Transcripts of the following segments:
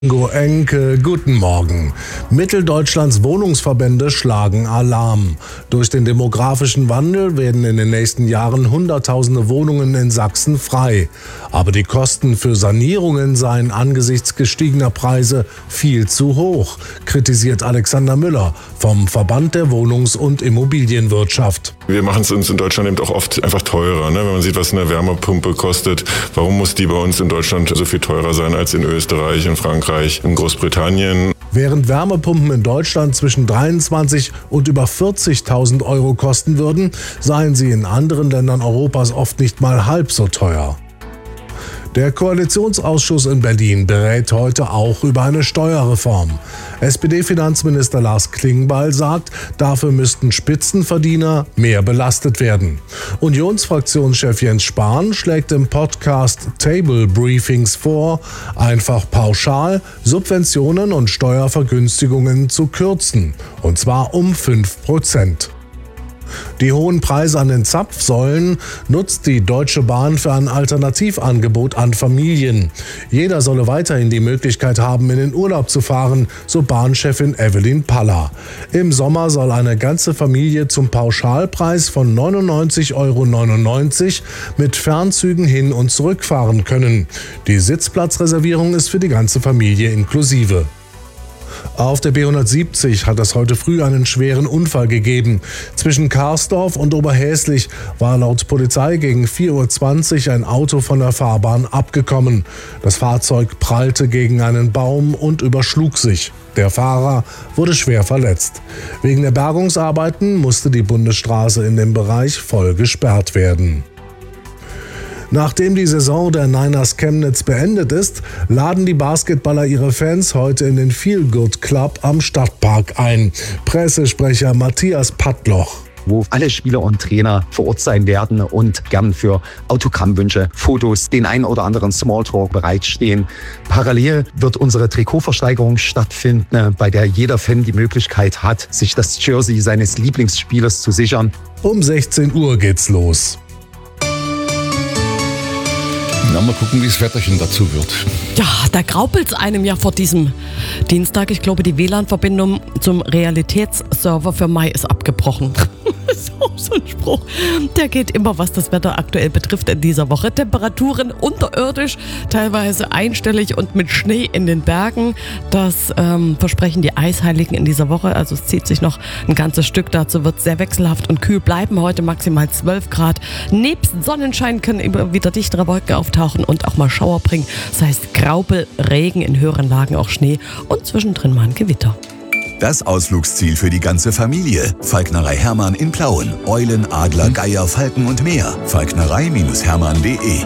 Ingo Enke, guten Morgen. Mitteldeutschlands Wohnungsverbände schlagen Alarm. Durch den demografischen Wandel werden in den nächsten Jahren Hunderttausende Wohnungen in Sachsen frei. Aber die Kosten für Sanierungen seien angesichts gestiegener Preise viel zu hoch, kritisiert Alexander Müller vom Verband der Wohnungs- und Immobilienwirtschaft. Wir machen es uns in Deutschland eben auch oft einfach teurer. Ne? Wenn man sieht, was eine Wärmepumpe kostet, warum muss die bei uns in Deutschland so viel teurer sein als in Österreich, in Frankreich, in Großbritannien? Während Wärmepumpen in Deutschland zwischen 23 und über 40.000 Euro kosten würden, seien sie in anderen Ländern Europas oft nicht mal halb so teuer. Der Koalitionsausschuss in Berlin berät heute auch über eine Steuerreform. SPD-Finanzminister Lars Klingbeil sagt, dafür müssten Spitzenverdiener mehr belastet werden. Unionsfraktionschef Jens Spahn schlägt im Podcast Table Briefings vor, einfach pauschal Subventionen und Steuervergünstigungen zu kürzen, und zwar um 5%. Die hohen Preise an den Zapfsäulen nutzt die Deutsche Bahn für ein Alternativangebot an Familien. Jeder solle weiterhin die Möglichkeit haben, in den Urlaub zu fahren, so Bahnchefin Evelyn Paller. Im Sommer soll eine ganze Familie zum Pauschalpreis von 99,99 € mit Fernzügen hin und zurück fahren können. Die Sitzplatzreservierung ist für die ganze Familie inklusive. Auf der B170 hat es heute früh einen schweren Unfall gegeben. Zwischen Karsdorf und Oberhäslich war laut Polizei gegen 4:20 Uhr ein Auto von der Fahrbahn abgekommen. Das Fahrzeug prallte gegen einen Baum und überschlug sich. Der Fahrer wurde schwer verletzt. Wegen der Bergungsarbeiten musste die Bundesstraße in dem Bereich voll gesperrt werden. Nachdem die Saison der Niners Chemnitz beendet ist, laden die Basketballer ihre Fans heute in den Feel Good Club am Stadtpark ein. Pressesprecher Matthias Pattloch. Wo alle Spieler und Trainer vor Ort sein werden und gern für Autogrammwünsche, Fotos, den einen oder anderen Smalltalk bereitstehen. Parallel wird unsere Trikotversteigerung stattfinden, bei der jeder Fan die Möglichkeit hat, sich das Jersey seines Lieblingsspielers zu sichern. Um 16 Uhr geht's los. Na, mal gucken, wie das Wetterchen dazu wird. Ja, da graupelt's einem ja vor diesem Dienstag. Ich glaube, die WLAN-Verbindung zum Realitätsserver für Mai ist abgebrochen. So ein Spruch. Der geht immer, was das Wetter aktuell betrifft in dieser Woche. Temperaturen unterirdisch, teilweise einstellig und mit Schnee in den Bergen. Das versprechen die Eisheiligen in dieser Woche. Also es zieht sich noch ein ganzes Stück. Dazu wird es sehr wechselhaft und kühl bleiben. Heute maximal 12 Grad. Nebst Sonnenschein können immer wieder dichtere Wolken auftauchen und auch mal Schauer bringen. Das heißt Graupel, Regen, in höheren Lagen auch Schnee und zwischendrin mal ein Gewitter. Das Ausflugsziel für die ganze Familie. Falknerei Hermann in Plauen. Eulen, Adler, Geier, Falken und mehr. Falknerei-hermann.de.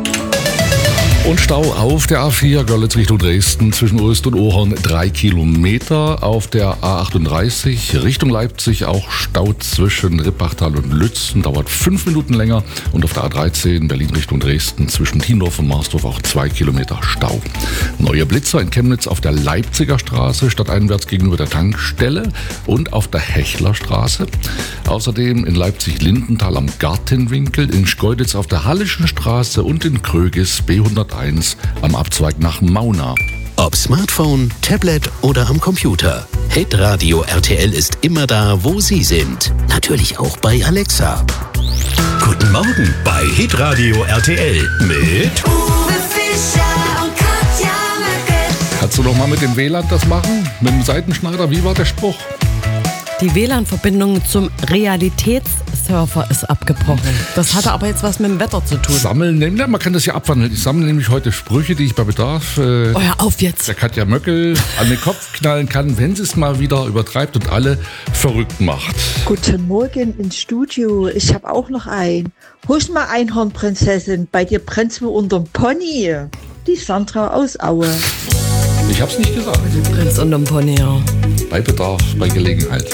Und Stau auf der A4 Görlitz Richtung Dresden zwischen Oest und Ohorn 3 Kilometer. Auf der A38 Richtung Leipzig auch Stau zwischen Rippachtal und Lützen. Dauert 5 Minuten länger. Und auf der A13 Berlin Richtung Dresden zwischen Tiendorf und Marsdorf auch 2 Kilometer Stau. Neue Blitzer in Chemnitz auf der Leipziger Straße stadteinwärts gegenüber der Tankstelle und auf der Hechlerstraße. Außerdem in Leipzig-Lindenthal am Gartenwinkel, in Schkeuditz auf der Hallischen Straße und in Krögis B101 am Abzweig nach Mauna. Ob Smartphone, Tablet oder am Computer. Hitradio RTL ist immer da, wo Sie sind. Natürlich auch bei Alexa. Guten Morgen bei Hitradio RTL mit Uwe Fischer und Katja Möcke. Kannst du noch mal mit dem WLAN das machen? Mit dem Seitenschneider? Wie war der Spruch? Die WLAN-Verbindung zum Realitätsserver ist abgebrochen. Das hatte aber jetzt was mit dem Wetter zu tun. Sammeln, man kann das ja abwandeln. Ich sammle nämlich heute Sprüche, die ich bei Bedarf Hör auf jetzt. der Katja Möckel an den Kopf knallen kann, wenn sie es mal wieder übertreibt und alle verrückt macht. Guten Morgen ins Studio. Ich habe auch noch einen. Husch mal, Einhornprinzessin, bei dir brennt's mir unterm Pony. Die Sandra aus Aue. Ich hab's nicht gesagt. Prinz und Pony, ja. Bei Bedarf, bei Gelegenheit.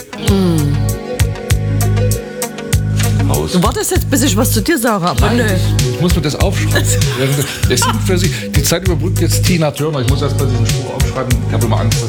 Aus. Du wartest jetzt, bis ich was zu dir sage, aber Nein, nö. ich muss mir das aufschreiben. Das singt für Sie. Die Zeit überbrückt jetzt Tina Turner. Ich muss erst mal diesen Spruch aufschreiben. Ich habe immer Angst, dass